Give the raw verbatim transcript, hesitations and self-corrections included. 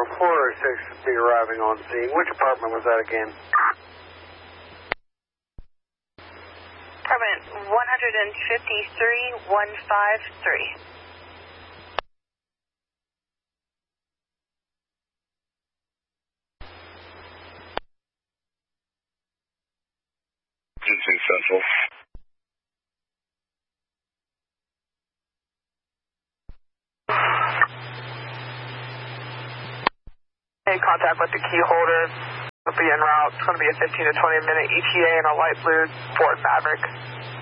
four oh six should be arriving on scene. Which apartment was that again? Apartment one fifty-three, one fifty-three. Ginseng Central. In contact with the key holder. Will be en route. It's going to be a fifteen to twenty minute E T A in a light blue Ford Maverick.